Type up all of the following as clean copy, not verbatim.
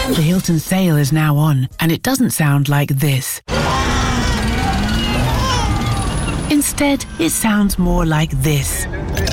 The Hilton sale is now on, and it doesn't sound like this. Instead, it sounds more like this.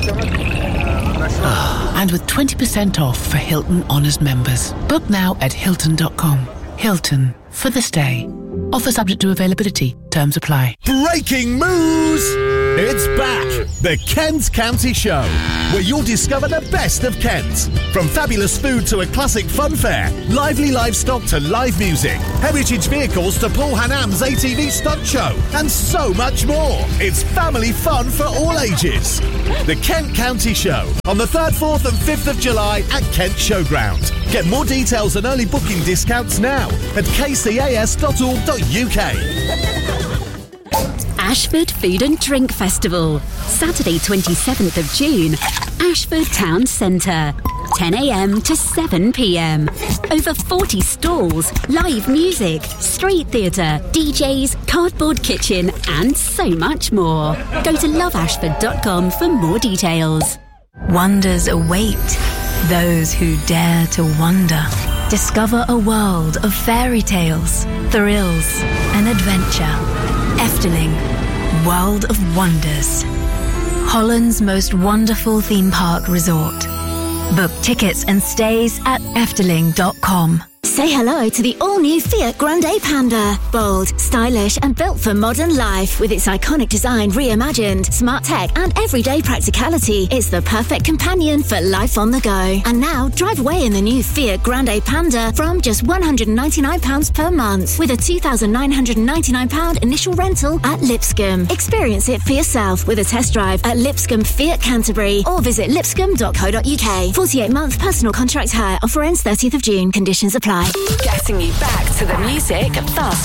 And with 20% off for Hilton Honors members. Book now at Hilton.com. Hilton, for the stay. Offer subject to availability. Terms apply. Breaking news! It's back! The Kent County Show, where you'll discover the best of Kent. From fabulous food to a classic fun fair, lively livestock to live music, heritage vehicles to Paul Hannam's ATV stunt show, and so much more. It's family fun for all ages. The Kent County Show, on the 3rd, 4th and 5th of July at Kent Showground. Get more details and early booking discounts now at kcas.org.uk. Ashford Food and Drink Festival, Saturday 27th of June, Ashford Town Centre, 10 a.m. to 7 p.m. Over 40 stalls, live music, street theatre, DJs, cardboard kitchen and so much more. Go to loveashford.com for more details. Wonders await those who dare to wonder. Discover a world of fairy tales, thrills and adventure. Efteling, World of Wonders. Holland's most wonderful theme park resort. Book tickets and stays at Efteling.com. Say hello to the all-new Fiat Grande Panda. Bold, stylish and built for modern life. With its iconic design reimagined, smart tech and everyday practicality, it's the perfect companion for life on the go. And now, drive away in the new Fiat Grande Panda from just £199 per month with a £2,999 initial rental at Lipscomb. Experience it for yourself with a test drive at Lipscomb Fiat Canterbury or visit lipscomb.co.uk. 48-month personal contract hire. Offer ends 30th of June. Conditions apply. Getting you back to the music fast